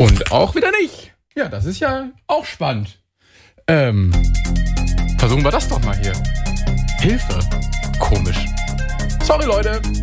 Und auch wieder nicht. Ja, das ist ja auch spannend. Versuchen wir das doch mal hier. Hilfe. Komisch. Sorry, Leute.